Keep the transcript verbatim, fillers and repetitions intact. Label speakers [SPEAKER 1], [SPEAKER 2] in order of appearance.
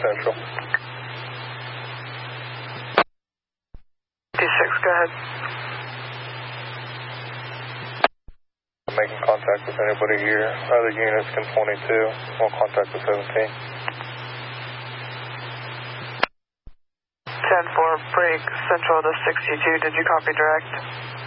[SPEAKER 1] Central.
[SPEAKER 2] fifty-six, go ahead.
[SPEAKER 1] Making contact with anybody here. Other units can twenty-two. We'll contact with seventeen.
[SPEAKER 2] ten four, break Central to sixty-two. Did you copy direct?